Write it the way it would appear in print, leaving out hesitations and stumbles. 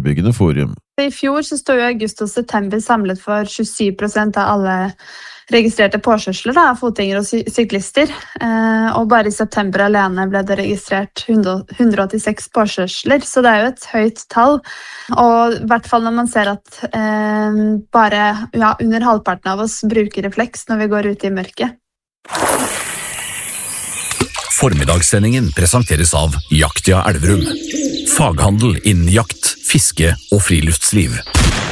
forebyggende forum. I fjor så stod jo august og september samlet for 27% av alle registrerte påkjørsler av fotgjengere og syklister, og bare i september alene ble det registrert 186 påkjørsler, så det er jo et høyt tall, og i hvert fall når man ser at bare under halvparten av oss bruker refleks når vi går ut i mørket. Formiddagssendingen presenteres av Jaktia Elverum. Faghandel innen jakt, fiske og friluftsliv.